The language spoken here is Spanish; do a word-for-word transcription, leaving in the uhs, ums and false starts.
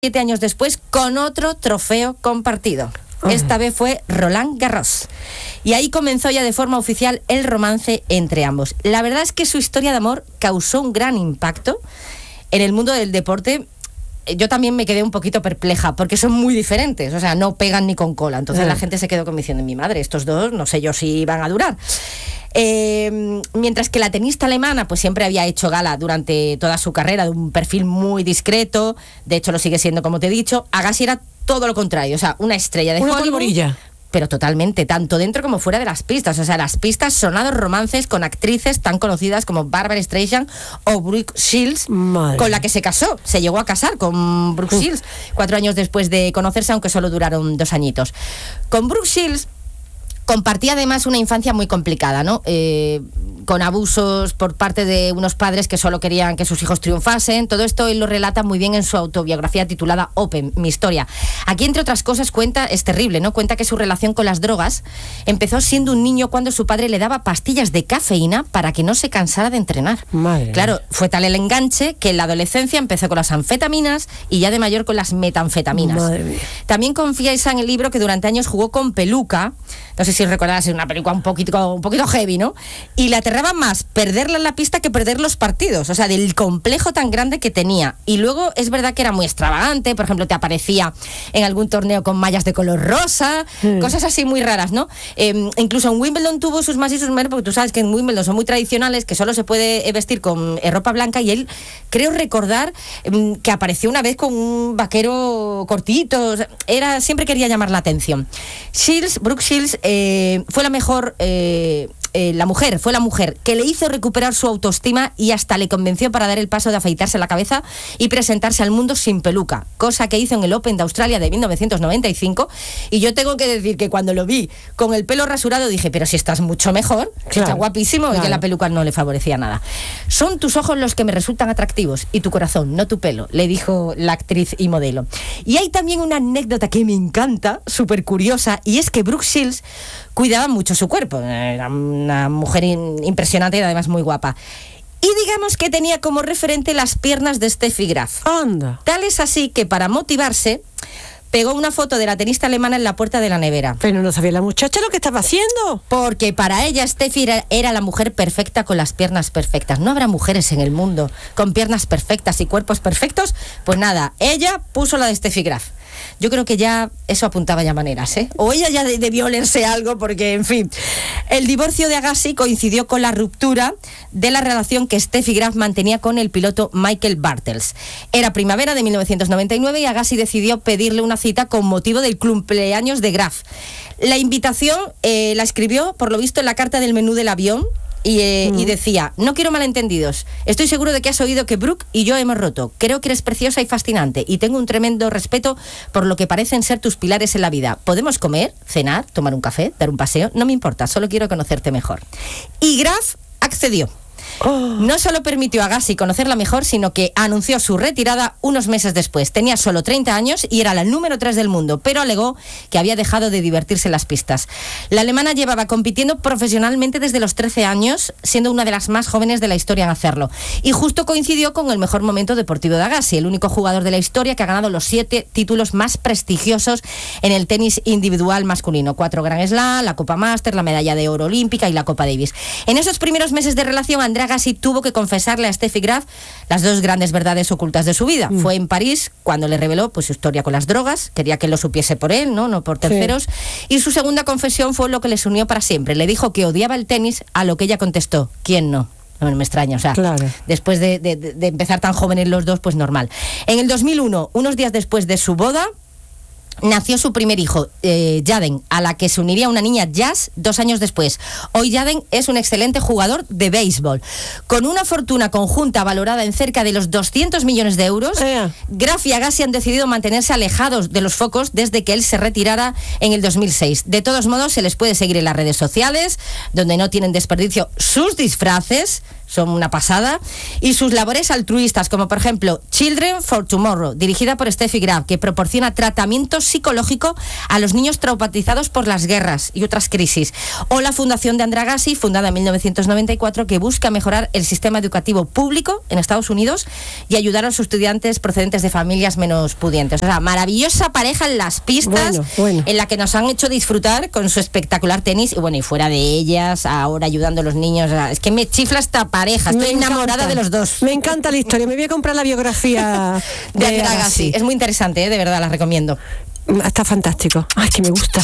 Siete años después, con otro trofeo compartido. Esta vez fue Roland Garros. Y ahí comenzó ya de forma oficial el romance entre ambos. La verdad es que su historia de amor causó un gran impacto en el mundo del deporte. Yo también me quedé un poquito perpleja, porque son muy diferentes, o sea, no pegan ni con cola. Entonces eh. la gente se quedó como diciendo, mi madre, estos dos, no sé yo si van a durar. Eh, mientras que la tenista alemana pues siempre había hecho gala durante toda su carrera de un perfil muy discreto, de hecho lo sigue siendo, como te he dicho. Agassi era todo lo contrario, o sea, una estrella de una Hollywood, polvorilla. Pero totalmente, tanto dentro como fuera de las pistas. O sea, las pistas, sonados romances con actrices tan conocidas como Barbara Streisand o Brooke Shields, Madre. Con la que se casó. Se llegó a casar con Brooke uh. Shields cuatro años después de conocerse, aunque solo duraron dos añitos. Con Brooke Shields compartía además una infancia muy complicada, ¿no? Eh, con abusos por parte de unos padres que solo querían que sus hijos triunfasen. Todo esto él lo relata muy bien en su autobiografía titulada Open, mi historia. Aquí, entre otras cosas, cuenta, es terrible, ¿no? Cuenta que su relación con las drogas empezó siendo un niño cuando su padre le daba pastillas de cafeína para que no se cansara de entrenar. Madre claro, fue tal el enganche que en la adolescencia empezó con las anfetaminas y ya de mayor con las metanfetaminas. Madre mía. También confiesa en el libro que durante años jugó con peluca. No sé si recordarás, es una película un poquito, un poquito heavy, ¿no? Y le aterraba más perderla en la pista que perder los partidos, o sea, del complejo tan grande que tenía. Y luego es verdad que era muy extravagante, por ejemplo, te aparecía en algún torneo con mallas de color rosa, mm. cosas así muy raras, ¿no? Eh, incluso en Wimbledon tuvo sus más y sus menos, porque tú sabes que en Wimbledon son muy tradicionales, que solo se puede vestir con eh, ropa blanca, y él, creo recordar, eh, que apareció una vez con un vaquero cortito, o sea, era, siempre quería llamar la atención. Shields, Brooke Shields, eh, fue la mejor... Eh, Eh, la mujer, fue la mujer que le hizo recuperar su autoestima y hasta le convenció para dar el paso de afeitarse la cabeza y presentarse al mundo sin peluca, cosa que hizo en el Open de Australia de mil novecientos noventa y cinco. Y yo tengo que decir que cuando lo vi con el pelo rasurado dije, pero si estás mucho mejor, claro, está guapísimo, claro. Y que la peluca no le favorecía nada. Son tus ojos los que me resultan atractivos y tu corazón, no tu pelo, le dijo la actriz y modelo. Y hay también una anécdota que me encanta, súper curiosa, y es que Brooke Shields cuidaba mucho su cuerpo, era una mujer in, impresionante y además muy guapa. Y digamos que tenía como referente las piernas de Steffi Graf. Anda. Tal es así que para motivarse pegó una foto de la tenista alemana en la puerta de la nevera. Pero no sabía la muchacha lo que estaba haciendo. Porque para ella Steffi era, era la mujer perfecta con las piernas perfectas. No habrá mujeres en el mundo con piernas perfectas y cuerpos perfectos. Pues nada, ella puso la de Steffi Graf. Yo creo que ya eso apuntaba ya maneras, ¿eh? O ella ya de, debió olerse algo, porque, en fin. El divorcio de Agassi coincidió con la ruptura de la relación que Steffi Graf mantenía con el piloto Michael Bartels. Era primavera de mil novecientos noventa y nueve y Agassi decidió pedirle una cita con motivo del cumpleaños de Graf. La invitación eh, la escribió, por lo visto, en la carta del menú del avión. Y, eh, mm. y decía, no quiero malentendidos, estoy seguro de que has oído que Brooke y yo hemos roto, creo que eres preciosa y fascinante y tengo un tremendo respeto por lo que parecen ser tus pilares en la vida. ¿Podemos comer, cenar, tomar un café, dar un paseo? No me importa, solo quiero conocerte mejor. Y Graf accedió. Oh. No solo permitió a Agassi conocerla mejor, sino que anunció su retirada unos meses después. Tenía solo treinta años y era la número tres del mundo, pero alegó que había dejado de divertirse en las pistas. La alemana llevaba compitiendo profesionalmente desde los trece años, siendo una de las más jóvenes de la historia en hacerlo. Y justo coincidió con el mejor momento deportivo de Agassi, el único jugador de la historia que ha ganado los siete títulos más prestigiosos en el tenis individual masculino. Cuatro Grand Slam, la Copa Master, la medalla de oro olímpica y la Copa Davis. En esos primeros meses de relación, Andrea Agassi tuvo que confesarle a Steffi Graf las dos grandes verdades ocultas de su vida. Mm. Fue en París cuando le reveló pues su historia con las drogas, quería que lo supiese por él, no, no por terceros. Sí. Y su segunda confesión fue lo que les unió para siempre. Le dijo que odiaba el tenis, a lo que ella contestó, ¿quién no? No me extraña, o sea, claro. Después de, de, de empezar tan jóvenes los dos, pues normal. En el dos mil uno, unos días después de su boda, nació su primer hijo, eh, Jaden, a la que se uniría una niña, Jazz, dos años después. Hoy Jaden es un excelente jugador de béisbol. Con una fortuna conjunta valorada en cerca de los doscientos millones de euros, yeah. Graf y Agassi han decidido mantenerse alejados de los focos desde que él se retirara en el dos mil seis. De todos modos, se les puede seguir en las redes sociales, donde no tienen desperdicio sus disfraces, son una pasada, y sus labores altruistas, como por ejemplo Children for Tomorrow, dirigida por Steffi Graf, que proporciona tratamiento psicológico a los niños traumatizados por las guerras y otras crisis, o la Fundación de Andrea Agassi, fundada en mil novecientos noventa y cuatro, que busca mejorar el sistema educativo público en Estados Unidos y ayudar a sus estudiantes procedentes de familias menos pudientes. O sea, maravillosa pareja en las pistas, bueno, bueno. en la que nos han hecho disfrutar con su espectacular tenis, y bueno, y fuera de ellas, ahora ayudando a los niños. O sea, es que me chifla esta pareja, estoy Me enamorada encanta. de los dos. Me encanta la historia, me voy a comprar la biografía De de Andrea Agassi. Agassi. Es muy interesante, ¿eh? De verdad, la recomiendo. Está fantástico. Ay, que me gusta.